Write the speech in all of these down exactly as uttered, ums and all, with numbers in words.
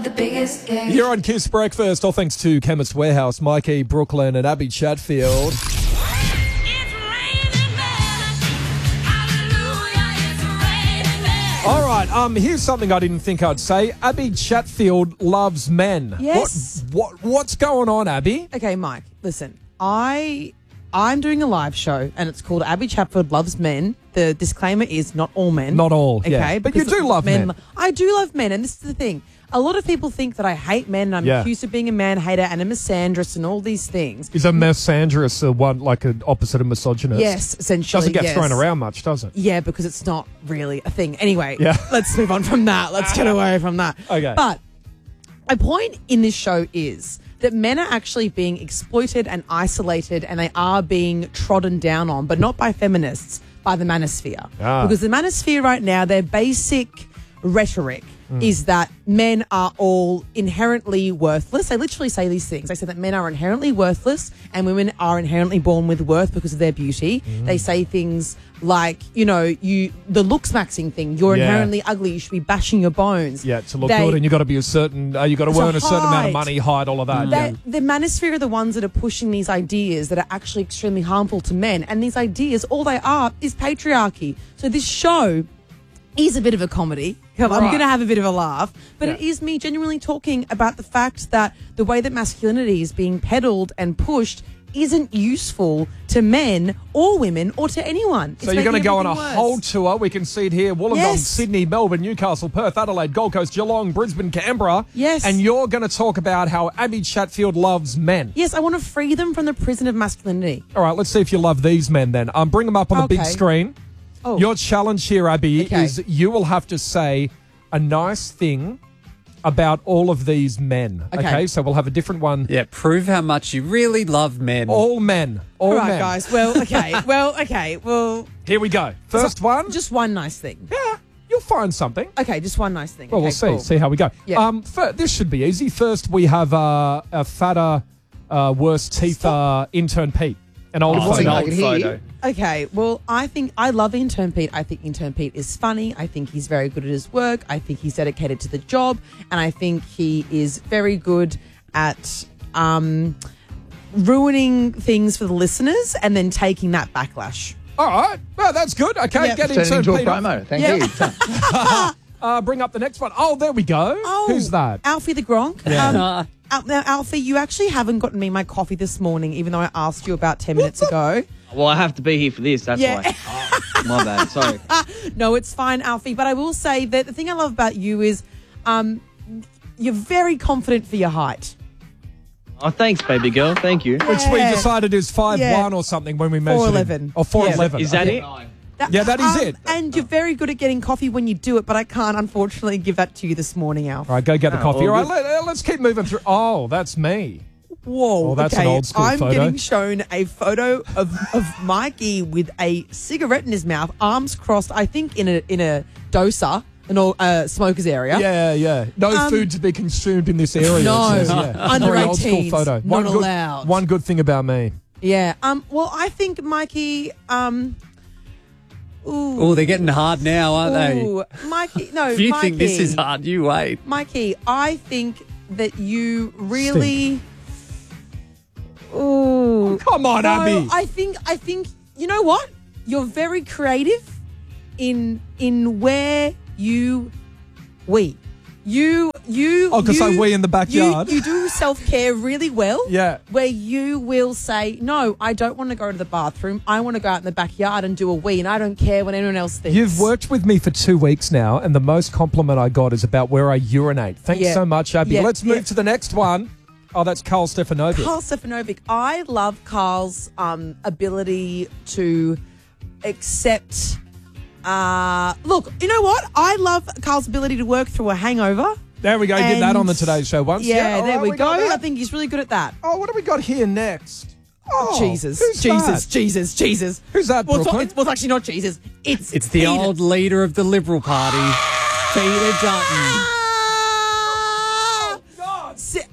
with the biggest dick. You're on Kiss Breakfast, all thanks to Chemist Warehouse, Mikey, Brooklyn and Abby Chatfield. All right, um, here's something I didn't think I'd say. Abby Chatfield loves men. Yes. What, what what's going on, Abby? Okay, Mike, listen. I I'm doing a live show and it's called Abby Chatfield Loves Men. The disclaimer is not all men. Not all, okay, yeah. But you because do love men. I do love men, and this is the thing. A lot of people think that I hate men and I'm Yeah. accused of being a man hater and a misandrist and all these things. Is a misandrist a one like an opposite of misogynist? Yes, essentially. Doesn't get yes. thrown around much, does it? Yeah, because it's not really a thing. Anyway, Yeah. let's move on from that. Let's get away from that. Okay. But my point in this show is that men are actually being exploited and isolated and they are being trodden down on, but not by feminists, by the manosphere. Ah. Because the manosphere right now, their basic rhetoric Mm. is that men are all inherently worthless. They literally say these things. They say that men are inherently worthless and women are inherently born with worth because of their beauty. Mm. They say things like, you know, you the looks maxing thing. You're Yeah. inherently ugly. You should be bashing your bones. Yeah, to look They- good, and you got to be a certain. Uh, you got to To earn a certain amount of hide. money, hide all of that. Yeah. That the manosphere are the ones that are pushing these ideas that are actually extremely harmful to men. And these ideas, all they are is patriarchy. So this show is a bit of a comedy. I'm Right. going to have a bit of a laugh. But Yeah. it is me genuinely talking about the fact that the way that masculinity is being peddled and pushed isn't useful to men or women or to anyone. So It's you're going to making go on a everything worse. whole tour. We can see it here: Wollongong, Yes. Sydney, Melbourne, Newcastle, Perth, Adelaide, Gold Coast, Geelong, Brisbane, Canberra. Yes. And you're going to talk about how Abby Chatfield loves men. Yes, I want to free them from the prison of masculinity. All right, let's see if you love these men then. Um, bring them up on the big Okay. screen. Oh. Your challenge here, Abby, Okay. is you will have to say a nice thing about all of these men. Okay. So we'll have a different one. Yeah, prove how much you really love men. All men. All All right, men. guys. Well, okay. well, okay. Well, Here we go. First one. just one nice thing. yeah, you'll find something. Okay, just one nice thing. Well, okay, we'll see. cool. See how we go. Yeah. Um, fir- this should be easy. First, we have uh, a fatter, uh, worse teeth uh, intern Pete. An old Oh, it's an photo. old photo. Okay, well, I think I love intern Pete. I think intern Pete is funny. I think he's very good at his work. I think he's dedicated to the job, and I think he is very good at um, ruining things for the listeners and then taking that backlash. All right. Well, that's good. Okay, Yeah. get Turn it intern into a Pete off. promo. Thank Yeah. you. Uh, bring up the next one. Oh, there we go. Oh, Who's that? Alfie the Gronk. Yeah. Um, Al- now, Alfie, you actually haven't gotten me my coffee this morning, even though I asked you about ten minutes ago. Well, I have to be here for this. That's Yeah. why. Oh, my bad. Sorry. No, it's fine, Alfie. But I will say that the thing I love about you is um, you're very confident for your height. Oh, thanks, baby girl. Thank you. Which we Yeah. decided is five one Yeah. or something when we measured four him. eleven. Or four eleven. Is that it? Yeah, that is it. And you're very good at getting coffee when you do it, but I can't, unfortunately, give that to you this morning, Alf. All right, go get the Oh, coffee. all All right, good. let, us keep moving through. Oh, that's me. Whoa. Oh, that's an okay. old school I'm photo. getting shown a photo of, of Mikey with a cigarette in his mouth, arms crossed, I think in a in a dosa, an old uh, smoker's area. Yeah, yeah. No Um, food to be consumed in this area. No. it says, yeah. Under Very old school eighteens, photo. not one good, allowed. One good thing about me. Yeah. Um. Well, I think Mikey. Um. Ooh. Oh, they're getting hard now, aren't they? Ooh, Mikey. No, If you Mikey. think this is hard, you wait. Mikey, I think that you really. Ooh. Come on, No, Abby. I think I think you know what? You're very creative in in where you we. You you Oh, 'cause you- I wee in the backyard. You, you do self care really well. Yeah. Where you will say, no, I don't want to go to the bathroom. I want to go out in the backyard and do a wee, and I don't care what anyone else thinks. You've worked with me for two weeks now, and the most compliment I got is about where I urinate. Thanks Yeah. so much, Abby. Yeah, Let's move yeah. to the next one. Oh, that's Carl Stefanovic. Carl Stefanovic. I love Carl's um, ability to accept. Uh, look, you know what? I love Carl's ability to work through a hangover. There we go. He did that And- on the Today Show once. Yeah, all there right, we, go. got that. I think he's really good at that. Oh, what have we got here next? Oh, Jesus, who's Jesus, that? Jesus, Jesus. Who's that, Well, it's, not, Brooklyn? it's, well, it's actually not Jesus. It's It's the Peter. old leader of the Liberal Party, Peter Dutton. Ah! God. Se-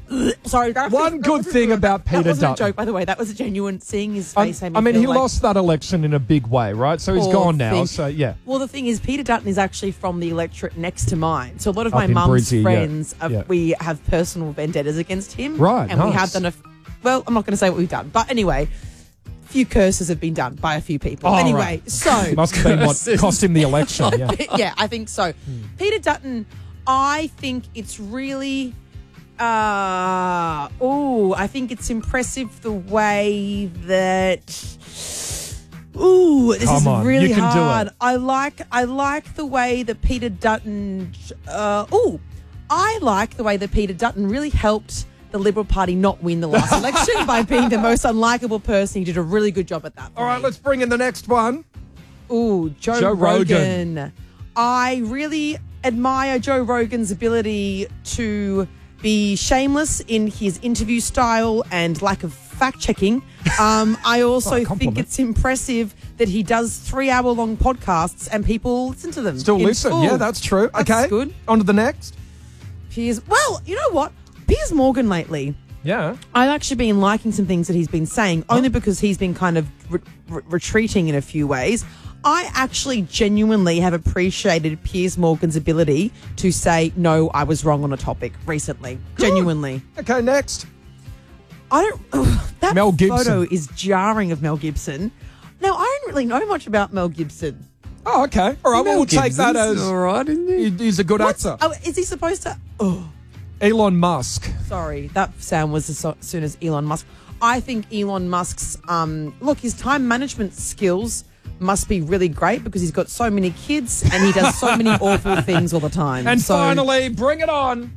sorry. That One good thing about Peter That wasn't Dutton. a joke, by the way. That was a genuine seeing his I, face. made me I mean, feel he like- lost that election in a big way, right? So he's Poor gone now. thing. So yeah. Well, the thing is, Peter Dutton is actually from the electorate next to mine. So a lot of Up my in mum's Brizzy, yeah. friends, uh, Yeah. we have personal vendettas against him. Right, And we nice. have done a... Well, I'm not going to say what we've done. But anyway, a few curses have been done by a few people. Oh, anyway, right. so... Must have been what Curses. cost him the election. Yeah. yeah, I think so. Peter Dutton, I think it's really... Uh, oh, I think it's impressive the way that... Ooh, this Come is on, really you can do hard. it. I like I like the way that Peter Dutton... Uh, ooh, I like the way that Peter Dutton really helped the Liberal Party not win the last election by being the most unlikable person. He did a really good job at that. for All right, me. let's bring in the next one. Ooh, Joe, Joe Rogan. Rogan. I really admire Joe Rogan's ability to be shameless in his interview style and lack of fact checking. Um, I also Oh, think compliment. it's impressive that he does three hour long podcasts and people listen to them. Still in listen. full. Yeah, that's true. That's okay. good. On to the next. Piers, well, you know what? Piers Morgan lately. Yeah. I've actually been liking some things that he's been saying, only because he's been kind of re- re- retreating in a few ways. I actually genuinely have appreciated Piers Morgan's ability to say, no, I was wrong on a topic recently. Genuinely. Okay, next. I don't... ugh, that Mel Gibson. photo is jarring of Mel Gibson. Now, I don't really know much about Mel Gibson. Oh, okay. All right, well, we'll take that Gibson's as all right, isn't he? he- he's a good What's- actor. oh, is he supposed to... Oh, Elon Musk. sorry. That sound was as so- soon as Elon Musk. I think Elon Musk's... um, Look, his time management skills must be really great because he's got so many kids and he does so many awful things all the time. And So- finally, bring it on.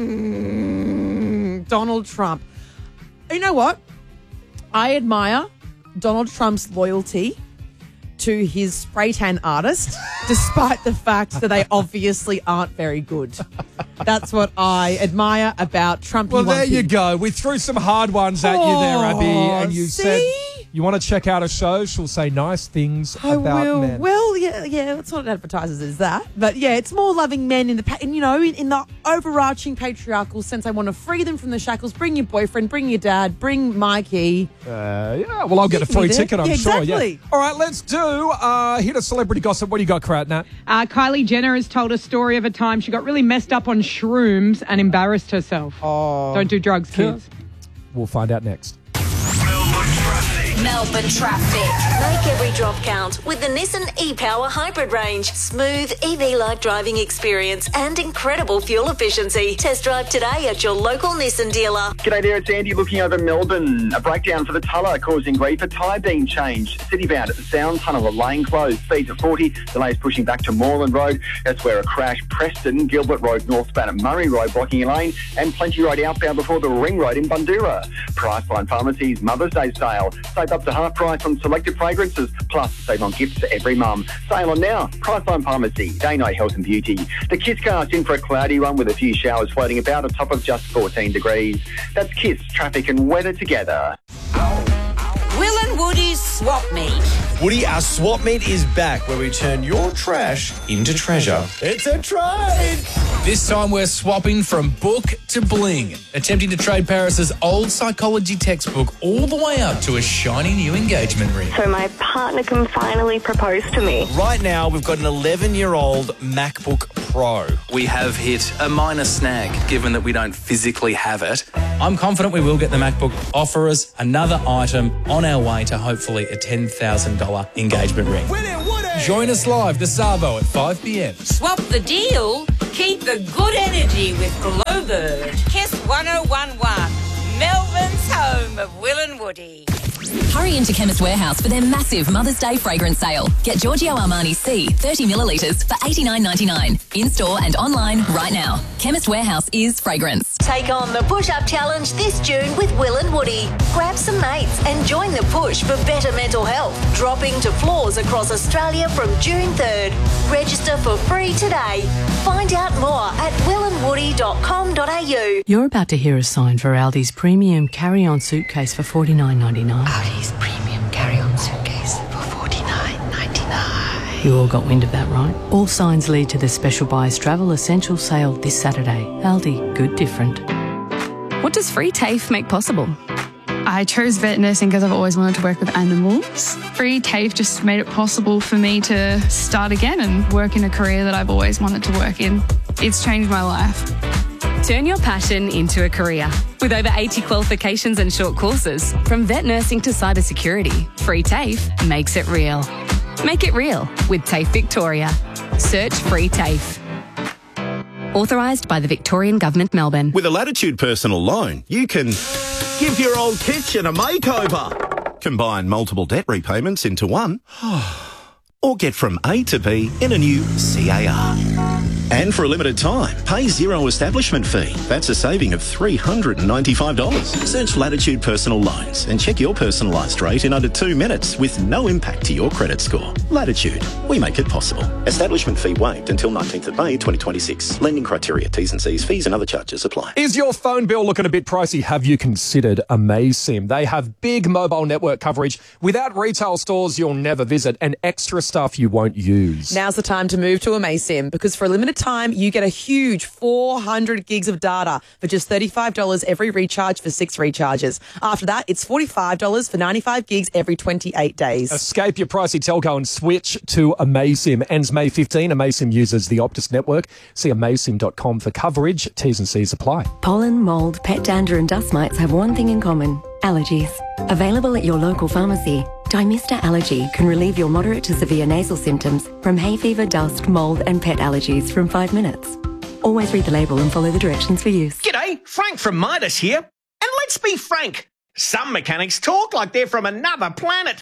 Mm, Donald Trump. You know what? I admire Donald Trump's loyalty to his spray tan artist, despite the fact that they obviously aren't very good. That's what I admire about Trump. Well, there you go. We threw some hard ones at you there, Abby, and you see? said you want to check out a show. She'll say nice things I about will. men. Well, yeah, yeah. It's not advertisers as that, but yeah, it's more loving men in the, pa- in, you know, in, in the overarching patriarchal sense. I want to free them from the shackles. Bring your boyfriend. Bring your dad. Bring Mikey. Uh, yeah, well, I'll get a You can free be there. ticket, I'm Yeah, sure. exactly. Yeah. All right, let's do uh, hit a celebrity gossip. What do you got, Kratnat? Uh, Kylie Jenner has told a story of a time she got really messed up on shrooms and embarrassed herself. Oh, Don't do drugs, kids. We'll find out next. Melbourne traffic. Make every drop count with the Nissan e-Power Hybrid range. Smooth E V-like driving experience and incredible fuel efficiency. Test drive today at your local Nissan dealer. G'day there, it's Andy looking over Melbourne. A breakdown for the Tulla causing grief. A tyre being changed. Citybound at the Sound Tunnel, a lane closed. Speeds at forty. Delays pushing back to Moreland Road. That's where a crash. Preston, Gilbert Road, northbound at Murray Road, blocking a lane. And Plenty Road outbound before the Ring Road in Bundoora. Priceline Pharmacy's Mother's Day sale. Save up to half price on selected fragrances. Plus, save on gifts for every mum. Sale on now. Priceline Pharmacy. Day-night health and beauty. The Kiss Cast in for a cloudy one with a few showers floating about, a top of just fourteen degrees. That's Kiss, traffic and weather together. Will and Woody's Swap Meet. Woody, our swap meet is back where we turn your trash into treasure. It's a trade! This time we're swapping from book to bling, attempting to trade Paris's old psychology textbook all the way up to a shiny new engagement ring. So my partner can finally propose to me. Right now, we've got an eleven-year-old MacBook Pro. We have hit a minor snag, given that we don't physically have it. I'm confident we will get the MacBook. Offer us another item on our way to hopefully a ten thousand dollars engagement ring. Win it, Woody! Join us live this Savo at five p.m. Swap the deal. Keep the good energy with Glowbird. Kiss one oh one one. Melbourne's home of Will and Woody. Hurry into Chemist Warehouse for their massive Mother's Day fragrance sale. Get Giorgio Armani C thirty millilitres for eighty-nine ninety-nine. In-store and online right now. Chemist Warehouse is fragrance. Take on the push-up challenge this June with Will and Woody. Grab some mates and join the push for better mental health. Dropping to floors across Australia from June third. Register for free today. Find out more at will and woody dot com dot a u. You're about to hear a sign for Aldi's premium carry-on suitcase for forty-nine ninety-nine. Aldi's premium carry-on suitcase for forty-nine ninety-nine. You all got wind of that, right? All signs lead to the Special Buys Travel Essential Sale this Saturday. Aldi, good different. What does Free TAFE make possible? I chose vet nursing because I've always wanted to work with animals. Free TAFE just made it possible for me to start again and work in a career that I've always wanted to work in. It's changed my life. Turn your passion into a career. With over eighty qualifications and short courses, from vet nursing to cybersecurity, Free TAFE makes it real. Make it real with TAFE Victoria. Search Free TAFE. Authorised by the Victorian Government, Melbourne. With a Latitude personal loan, you can give your old kitchen a makeover, combine multiple debt repayments into one, or get from A to B in a new C A R. And for a limited time, pay zero establishment fee. That's a saving of three hundred ninety-five dollars. Search Latitude Personal Loans and check your personalised rate in under two minutes with no impact to your credit score. Latitude, we make it possible. Establishment fee waived until nineteenth of May twenty twenty-six. Lending criteria, T's and C's, fees and other charges apply. Is your phone bill looking a bit pricey? Have you considered AmazeSIM? They have big mobile network coverage without retail stores you'll never visit and extra stuff you won't use. Now's the time to move to AmazeSIM because for a limited time, you get a huge four hundred gigs of data for just thirty-five dollars every recharge for six recharges. After that, it's forty-five dollars for ninety-five gigs every twenty-eight days. Escape your pricey telco and switch to AmazeSIM. Ends May fifteenth. AmazeSIM uses the Optus network. See amazesim dot com for coverage. T's and C's apply. Pollen, mould, pet dander and dust mites have one thing in common. Allergies. Available at your local pharmacy. Dymista Allergy can relieve your moderate to severe nasal symptoms from hay fever, dust, mould and pet allergies from five minutes. Always read the label and follow the directions for use. G'day, Frank from Midas here. And let's be frank, some mechanics talk like they're from another planet.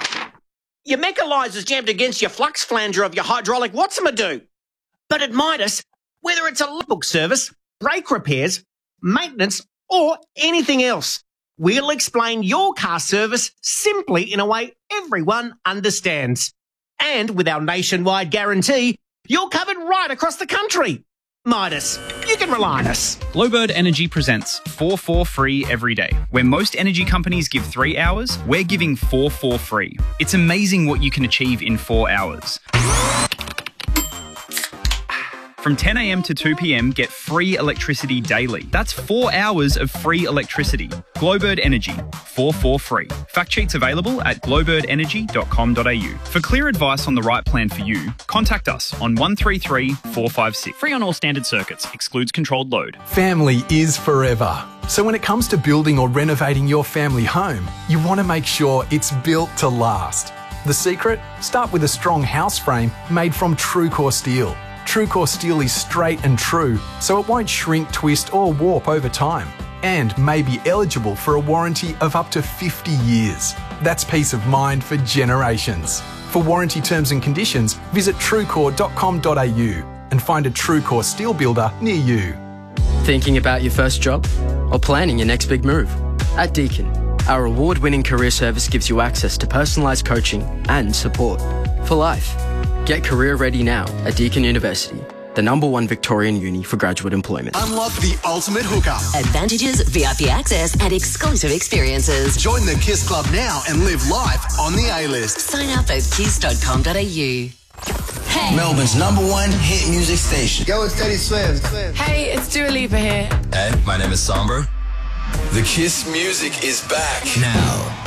Your mechanizer's jammed against your flux flanger of your hydraulic what's-a-do. But at Midas, whether it's a logbook service, brake repairs, maintenance or anything else, we'll explain your car service simply in a way everyone understands. And with our nationwide guarantee, you're covered right across the country. Midas, you can rely on us. Glowbird Energy presents four four free every day. Where most energy companies give three hours, we're giving four four free. It's amazing what you can achieve in four hours. From ten a.m. to two p.m, get free electricity daily. That's four hours of free electricity. Glowbird Energy, four four free. Fact sheets available at glowbird energy dot com dot a u. For clear advice on the right plan for you, contact us on one three three, four five six. Free on all standard circuits. Excludes controlled load. Family is forever. So when it comes to building or renovating your family home, you want to make sure it's built to last. The secret? Start with a strong house frame made from TrueCore steel. TrueCore steel is straight and true, so it won't shrink, twist or warp over time, and may be eligible for a warranty of up to fifty years. That's peace of mind for generations. For warranty terms and conditions, visit truecore dot com dot a u and find a TrueCore steel builder near you. Thinking about your first job? Or planning your next big move? At Deakin, our award-winning career service gives you access to personalised coaching and support for life. Get career ready now at Deakin University, the number one Victorian uni for graduate employment. Unlock the ultimate hookup. Advantages, V I P access and exclusive experiences. Join the KISS Club now and live life on the A-list. Sign up at kiss dot com dot a u. Hey. Melbourne's number one hit music station. Yo, it's Teddy Swims. Hey, it's Dua Lipa here. Hey, my name is Sombra. The KISS music is back now.